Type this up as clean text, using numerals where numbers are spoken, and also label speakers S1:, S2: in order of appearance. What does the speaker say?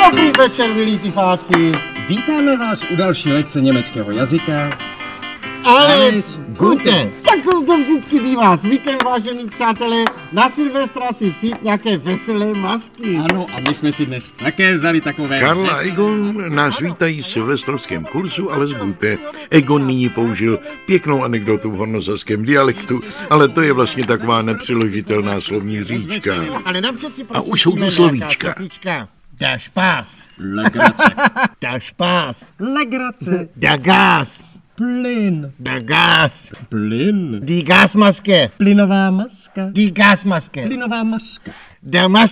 S1: Dobrý večer, milí diváci.
S2: Vítáme vás u další lekce německého jazyka.
S1: Alles Gute. Tak to vždycky bývá zvykem, vážení přátelé, na Silvestra si vzít nějaké veselé masky.
S2: Ano, a my jsme si dnes také vzali takové...
S3: Karl a Egon nás vítají v silvestrovském kurzu Alles Gute. Egon nyní použil pěknou anekdotu v hornosaském dialektu, ale to je vlastně taková nepřeložitelná slovní říčka.
S1: Ale napřed si
S3: A už jsou tu slovíčka.
S1: Der Spaß.
S2: Legrace.
S1: Der Spaß.
S2: Legrace.
S1: Der Gas.
S2: Plyn.
S1: Der Gas.
S2: Plyn.
S1: Die Gasmaske.
S2: Plynová maska.
S1: Die Gasmaske.
S2: Plynová maska.
S1: Der Mas